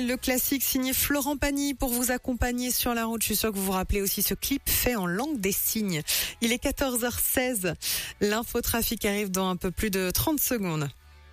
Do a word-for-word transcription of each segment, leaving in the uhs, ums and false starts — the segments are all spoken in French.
Le classique signé Florent Pagny pour vous accompagner sur la route. Je suis sûre que vous vous rappelez aussi ce clip fait en langue des signes. Il est quatorze heures seize. L'infotrafic arrive dans un peu plus de trente secondes.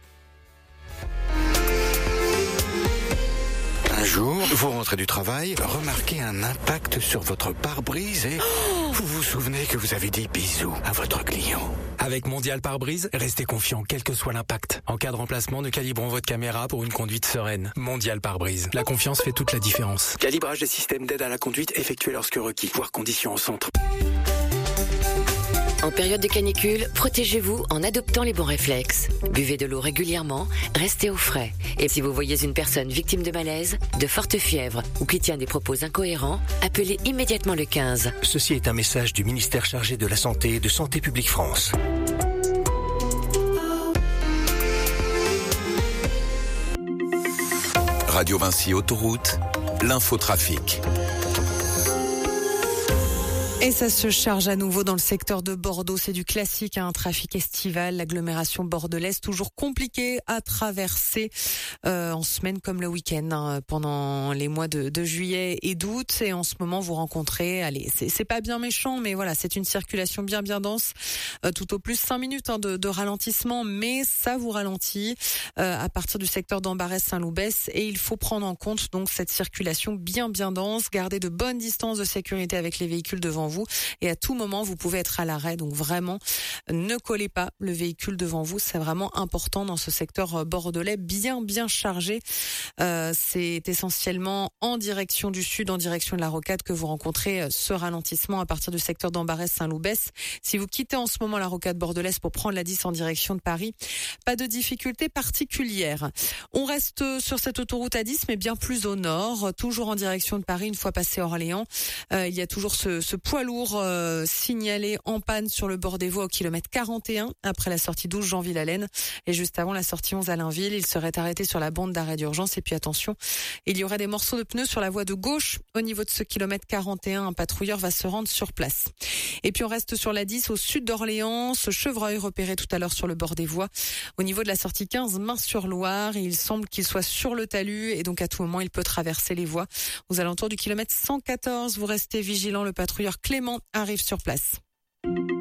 Un jour, vous rentrez du travail, remarquez un impact sur votre pare-brise et oh vous vous souvenez que vous avez dit bisous à votre client. Avec Mondial Pare-Brise, restez confiant quel que soit l'impact. En cas de remplacement, nous calibrons votre caméra pour une conduite sereine. Mondial Pare-Brise. La confiance fait toute la différence. Calibrage des systèmes d'aide à la conduite effectué lorsque requis. Voir conditions au centre. En période de canicule, protégez-vous en adoptant les bons réflexes. Buvez de l'eau régulièrement, restez au frais. Et si vous voyez une personne victime de malaise, de forte fièvre ou qui tient des propos incohérents, appelez immédiatement le quinze. Ceci est un message du ministère chargé de la Santé et de Santé publique France. Radio Vinci Autoroute, l'infotrafic. Et ça se charge à nouveau dans le secteur de Bordeaux. C'est du classique, un trafic estival. L'agglomération bordelaise, toujours compliquée à traverser euh, en semaine comme le week-end, hein, pendant les mois de, de juillet et d'août. Et en ce moment, vous rencontrez, allez, c'est, c'est pas bien méchant, mais voilà, c'est une circulation bien bien dense. Euh, tout au plus cinq minutes hein, de, de ralentissement, mais ça vous ralentit euh, à partir du secteur d'Ambarès-Saint-Loubès. Et il faut prendre en compte donc cette circulation bien bien dense. Garder de bonnes distances de sécurité avec les véhicules devant vous. Et à tout moment, vous pouvez être à l'arrêt. Donc vraiment, ne collez pas le véhicule devant vous. C'est vraiment important dans ce secteur bordelais bien, bien chargé. Euh, c'est essentiellement en direction du sud, en direction de la Rocade que vous rencontrez ce ralentissement à partir du secteur d'Ambarès-Saint-Loubès. Si vous quittez en ce moment la Rocade bordelaise pour prendre la dix en direction de Paris, pas de difficulté particulière. On reste sur cette autoroute A dix, mais bien plus au nord, toujours en direction de Paris. Une fois passé Orléans, euh, il y a toujours ce, ce poids lourd euh, signalé en panne sur le bord des voies au kilomètre quarante et un après la sortie douze Jean-Villalaine et juste avant la sortie onze Allainville. Il serait arrêté sur la bande d'arrêt d'urgence et puis attention, il y aurait des morceaux de pneus sur la voie de gauche au niveau de ce kilomètre quarante et un. Un patrouilleur va se rendre sur place. Et puis on reste sur la dix au sud d'Orléans, ce chevreuil repéré tout à l'heure sur le bord des voies au niveau de la sortie quinze Main-sur-Loire. Il semble qu'il soit sur le talus et donc à tout moment il peut traverser les voies. Aux alentours du kilomètre cent quatorze, vous restez vigilant, le patrouilleur Clément arrive sur place.